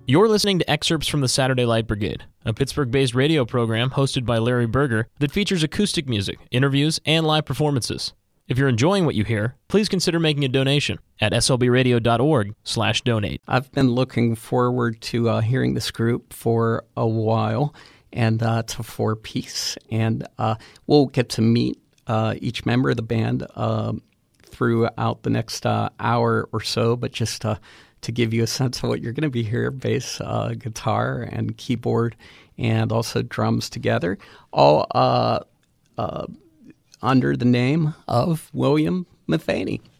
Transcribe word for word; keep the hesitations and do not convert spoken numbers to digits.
You're listening to excerpts from the Saturday Light Brigade, a Pittsburgh-based radio program hosted by Larry Berger that features acoustic music, interviews, and live performances. If you're enjoying what you hear, please consider making a donation at s l b radio dot org slash donate. I've been looking forward to uh, hearing this group for a while, and uh, it's a four-piece. And uh, we'll get to meet uh, each member of the band uh, throughout the next uh, hour or so, but just uh, to give you a sense of what you're going to be hearing, bass, uh, guitar, and keyboard, and also drums together, all uh, uh, under the name of William Matheny.